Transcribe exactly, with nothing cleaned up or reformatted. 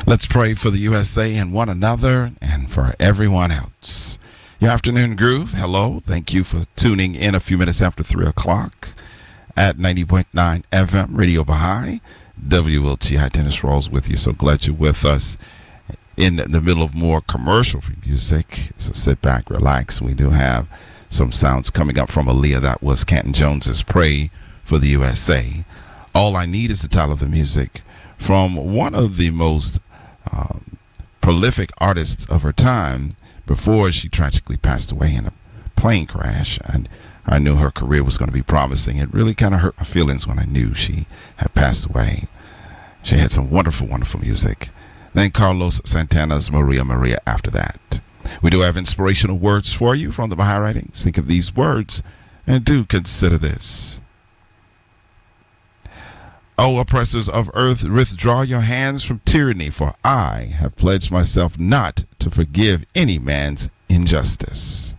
Let's pray for the U S A and one another and for everyone else. Your afternoon groove, hello. Thank you for tuning in a few minutes after three o'clock at ninety point nine F M Radio Baha'i. W L T I Dennis Rawls with you. So glad you're with us in the middle of more commercial-free music. So sit back, relax. We do have some sounds coming up from Aaliyah. That was Canton Jones's Pray for the U S A. All I Need is the title of the music from one of the most um, prolific artists of her time before she tragically passed away in a plane crash. And I knew her career was going to be promising. It really kind of hurt my feelings when I knew she had passed away. She had some wonderful, wonderful music. Then Carlos Santana's Maria Maria after that. We do have inspirational words for you from the Baha'i writings. Think of these words and do consider this. O oppressors of earth, withdraw your hands from tyranny, for I have pledged myself not to forgive any man's injustice.